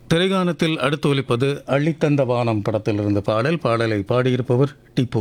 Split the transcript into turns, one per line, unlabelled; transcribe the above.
திரைகானத்தில் அடுத்து ஒலிப்பது அள்ளித்தந்த வானம் படத்திலிருந்து பாடலை பாடியிருப்பவர் டிப்போ.